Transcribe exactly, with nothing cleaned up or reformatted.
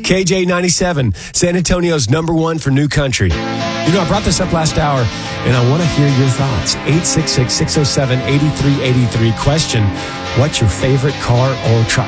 K J ninety-seven, San Antonio's number one for new country. You know, I brought this up last hour, and I want to hear your thoughts. eight six six, six oh seven, eight three eight three. Question, what's your favorite car or truck?